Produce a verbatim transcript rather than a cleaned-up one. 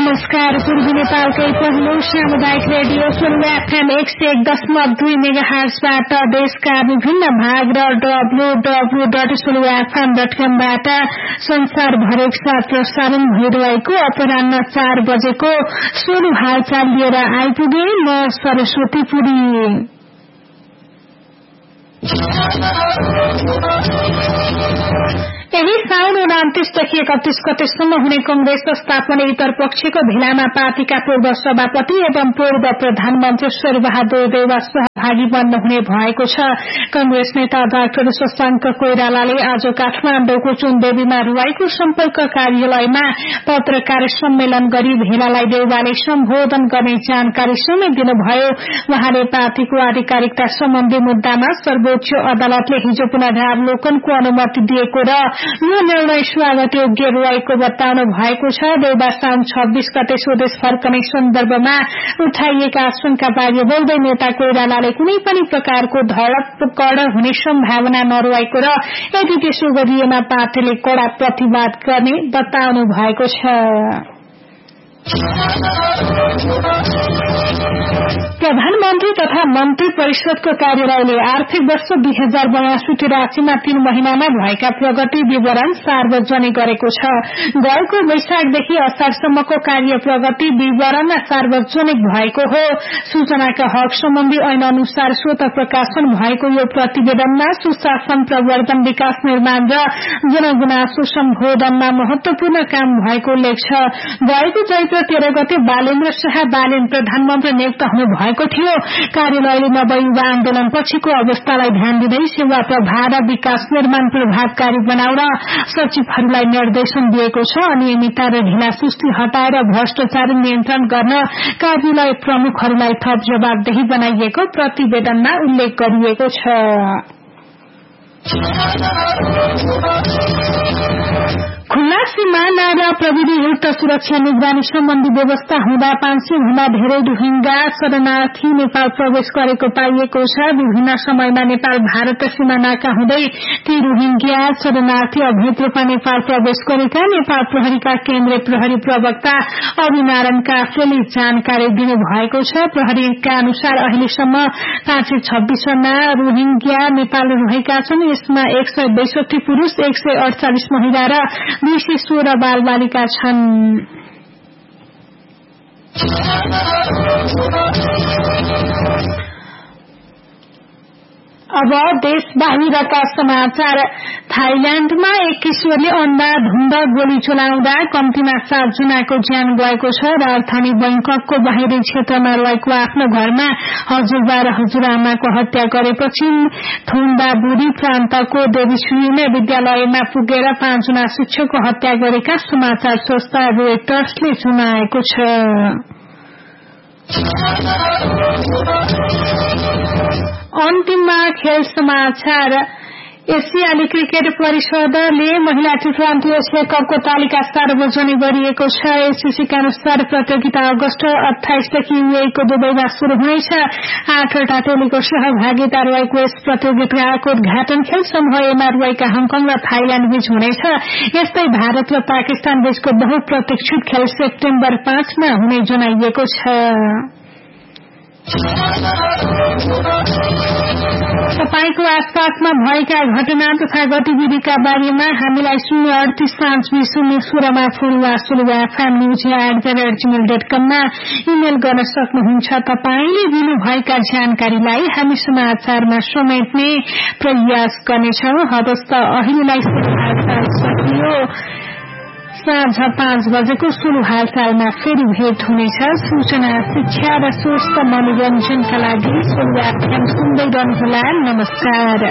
नमस्कार। पूर्वी नेपालकै पहिलो सामुदायिक रेडियो सोलु एफएम एक सय एक दशमलव दुई मेगाहर्जबाट देशका विभिन्न भाग र W W W dot Solu FM dot कमबाट संसारभर एकसाथ प्रसारण भइरहेको अपराह्न चार बजेको सोलु हालचाल लिएर आइपुगे म सरस्वती पुरी। यही साउन उनातिसदेखि एकतीस गतेसम्म हुने कंग्रेस स्थापनेतर पक्षको भेलामा पार्टीका पूर्व सभापति एवं पूर्व प्रधानमन्त्री शेरबहादुर देउवा सहभागी बन्न हुने भएको छ। कंग्रेस नेता डाक्टर शशांक कोइरालाले आज काठमाडौँको चुनदेवीमा रुवाईको सम्पर्क कार्यालयमा पत्रकार सम्मेलन गरी भेलालाई देउवाले सम्बोधन गर्ने जानकारी समेत दिनुभयो। वहाँले पार्टीको आधिकारिकता सम्बन्धी मुद्दामा सर्वोच्च अदालतले हिजो पुनरावलोकनको अनुमति दिएको र यो निर्णय स्वागत योग्य रहेको बताउनु भएको छ। देउवा साउन छब्बीस गते स्वदेश फर्कने सन्दर्भमा उठाइएका आशंकाबारे बोल्दै नेता कोइरालाले कुनै पनि प्रकारको धडपकड हुने सम्भावना नरहेको र यदि त्यसो गरिएमा पार्टीले कड़ा प्रतिवाद गर्ने बताउनु भएको छ। प्रधानमन्त्री तथा मन्त्री परिषदको कार्यालयले आर्थिक वर्ष दुई हजार बयासी तिरासीमा तीन महिनामा भएका प्रगति विवरण सार्वजनिक गरेको छ। गएको वैशाखदेखि असारसम्मको कार्य प्रगति विवरण सार्वजनिक भएको हो। सूचनाका हक सम्बन्धी ऐन अनुसार स्वत प्रकाशन भएको यो प्रतिवेदनमा सुशासन, प्रवर्तन, विकास, निर्माण र जनगुनासो सम्बोधनमा महत्वपूर्ण काम भएको उल्लेख छ। गएको चैत्र तेह्र गते बालेन्द्र शाह बालेन प्रधानमन्त्री नियुक्त हुनु भएको थियो। कार्यालयले नवयुवा आन्दोलन पछिको अवस्थालाई ध्यान दिँदै सेवा प्रवाह र विकास निर्माण प्रभावकारी बनाउन सचिवहरूलाई निर्देशन दिएको छ। अनियमितता र ढिलासुस्ती हटाएर भ्रष्टाचार नियन्त्रण गर्न कार्यालय प्रमुखहरूलाई थप जवाबदेही बनाइएको प्रतिवेदनमा उल्लेख गरिएको छ। खुल्ला सीमाना र प्रविधियुक्त सुरक्षा निगरानी सम्बन्धी व्यवस्था हुँदा पाँच सय भन्दा धेरै रोहिंग्या शरणार्थी नेपाल प्रवेश गरेको पाइएको छ। विभिन्न समयमा नेपाल भारत सीमानाका हुँदै ती रोहिंग्या शरणार्थी अवैध रूपमा नेपाल प्रवेश गरेका नेपाल प्रहरीका केन्द्रीय प्रहरी प्रवक्ता अविनारायण काफ्लेले जानकारी दिनुभएको छ। प्रहरीका अनुसार अहिलेसम्म पाँच सय छब्बीस जना रोहिंग्या नेपाल रहेका छन्। यसमा एक सय बैसठी पुरूष, एक सय अडचालिस महिला र दुई सय सोह्र बाल बालिका छन्। अब देश बाहिरका समाचार। थाइल्याण्डमा एक किशोरले अन्धाधुन्द गोली चलाउँदा कम्तीमा सात जनाको ज्यान गएको छ। राजधानी बैंककको बाहिरी क्षेत्रमा रहेको आफ्नो घरमा हजुरबा र हजुरआमाको हत्या गरेपछि थोन्दाबुरी प्रान्तको देवीछुइने विद्यालयमा पुगेर पाँचजना शिक्षकको हत्या गरेका समाचार संस्था रोयटर्सले जनाएको छ। अन्तिममा खेल समाचार। एसियाली क्रिकेट परिषदले महिला टी ट्वेन्टी एसिया कपको तालिका सार्वजनिक गरिएको छ। एसीसीका अनुसार प्रतियोगिता अगस्त अठाइसदेखि यूएईको दुबईमा शुरू हुनेछ। आठवटा टोलीको सहभागिता रहेको यस प्रतियोगिताको उद्घाटन खेल समूह एमा रहेका हङकङ र थाइल्याण्ड बीच हुनेछ। यस्तै भारत र पाकिस्तान बीचको बहुप्रतीक्षित खेल सेप्टेम्बर पाँचमा हुने जनाइएको छ। तपाईको आसपासमा भएका घटना तथा गतिविधिका बारेमा हामीलाई शून्य अडतीस पाँच बीस शून्य सोह्रमा फोन वा Solu FM news at the rate Gmail dot कममा इमेल गर्न सक्नुहुन्छ। तपाईले दिनुभएका जानकारीलाई हामी समाचारमा समेट्ने प्रयास गर्नेछौं। हवस् त अहिलेलाई समाचार सकियो। साँझ पाँच बजेको सुरु हालचालमा फेरि भेट हुनेछ। सूचना, शिक्षा र स्वस्थ मनोरञ्जनका लागि सुन्दै रहनुहोला। नमस्कार।